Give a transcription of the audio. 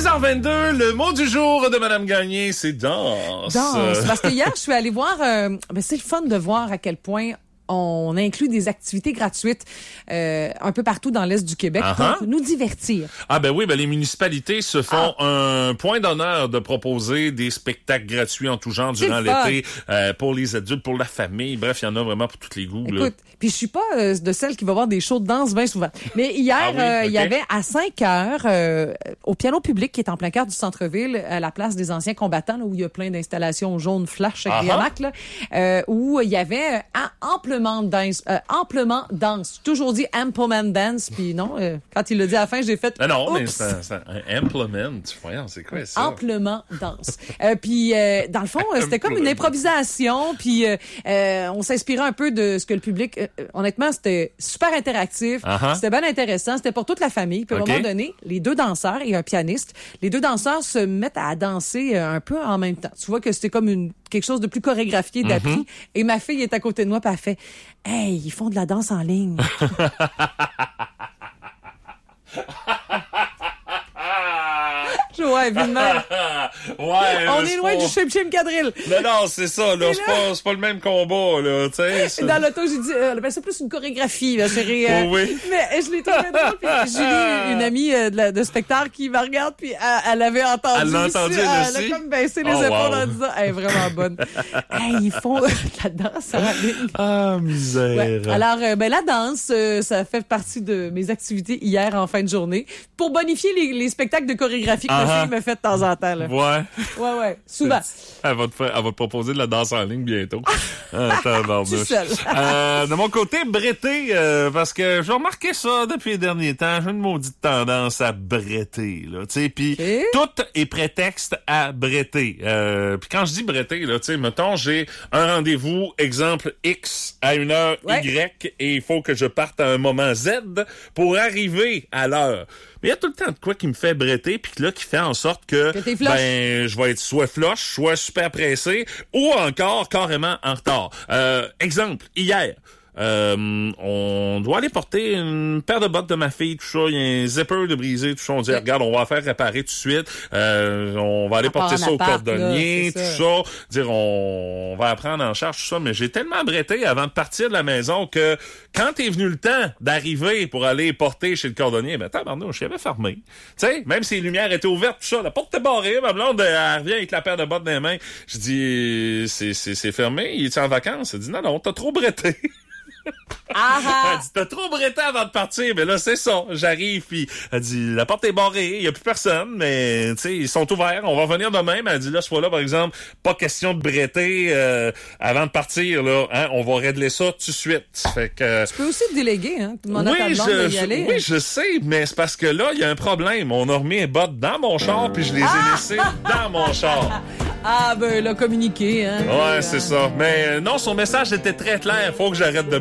6h22, le mot du jour de Madame Gagné, c'est danse. Danse. Parce que hier, je suis allée voir, c'est le fun de voir à quel point on inclut des activités gratuites un peu partout dans l'Est du Québec pour nous divertir. Ah ben oui, les municipalités se font un point d'honneur de proposer des spectacles gratuits en tout genre durant l'été pour les adultes, pour la famille. Bref, il y en a vraiment pour tous les goûts. Écoute, puis je suis pas de celle qui va voir des shows de danse bien souvent. Mais hier, il y avait à 5h au piano public qui est en plein cœur du centre-ville, à la place des anciens combattants, là, où il y a plein d'installations jaunes flash avec des hamacs, là, où il y avait amplement danse. Toujours dit amplement dance, puis non, quand il l'a dit à la fin, j'ai fait non, oups. mais c'est un implement. Voyons, c'est quoi ça? Amplement danse. Puis dans le fond, c'était comme une improvisation, puis on s'inspirait un peu de ce que le public... honnêtement, c'était super interactif, c'était bien intéressant, c'était pour toute la famille. Puis à un moment donné, les deux danseurs et un pianiste, les deux danseurs se mettent à danser un peu en même temps. Tu vois que c'était comme quelque chose de plus chorégraphié, d'appris. Et ma fille est à côté de moi, puis elle fait « Hey, ils font de la danse en ligne. » Ouais, évidemment. On est loin du chim-chim quadrille. Non, c'est ça, là. C'est pas le même combat, là, tu sais. Dans l'auto, j'ai dit, c'est plus une chorégraphie, là, chérie. Oui. Mais je l'ai trouvé drôle, puis j'ai eu une amie de spectacle qui me regarde, puis elle avait entendu. Elle l'a entendu, elle a comme baissé les épaules en disant, elle est vraiment bonne. Hey, ils font de la danse en ligne. Ah, misère. Ouais. Alors, la danse, ça fait partie de mes activités hier en fin de journée, pour bonifier les spectacles de chorégraphie que ma fille me fait de temps en temps, là. Ouais. Souvent. Elle va te proposer de la danse en ligne bientôt. Je suis seule. De mon côté, bretter, parce que j'ai remarqué ça depuis les derniers temps. J'ai une maudite tendance à bretter, là, tu sais. Puis tout est prétexte à bretter. Puis quand je dis bretter, là, tu sais, mettons, j'ai un rendez-vous, exemple X, à une heure Y, et il faut que je parte à un moment Z pour arriver à l'heure. Mais il y a tout le temps de quoi qui me fait bretter, puis là, qui fait en sorte que je vais être soit flush, soit super pressé, ou encore carrément en retard. Exemple, hier, on doit aller porter une paire de bottes de ma fille, tout ça, il y a un zipper de brisé, tout ça, on dit, regarde, on va faire réparer tout de suite, on va aller porter ça au cordonnier, tout ça, dire, on va prendre en charge tout ça, mais j'ai tellement bretté avant de partir de la maison que quand est venu le temps d'arriver pour aller porter chez le cordonnier, tabarnouche, il avait fermé. Tu sais, même si les lumières étaient ouvertes, tout ça, la porte était barrée, ma blonde, elle revient avec la paire de bottes dans les mains. Je dis, c'est fermé, il est en vacances? Elle dit, non, t'as trop bretté. Elle dit, t'as trop bretté avant de partir, mais là, c'est ça. J'arrive, puis elle dit, la porte est barrée, il y a plus personne, mais, tu sais, ils sont ouverts, on va revenir demain. Mais elle dit, là, ce fois-là, par exemple, pas question de bretter avant de partir, là, hein, on va régler ça tout de suite. Fait que... Tu peux aussi te déléguer, hein, demander à ta blonde d'y aller. Oui, je sais, mais c'est parce que là, il y a un problème. On a remis les bottes dans mon char, puis je les ai laissées dans mon char. Elle a communiqué, hein. Ouais, c'est ça. Mais non, son message était très clair. Faut que j'arrête de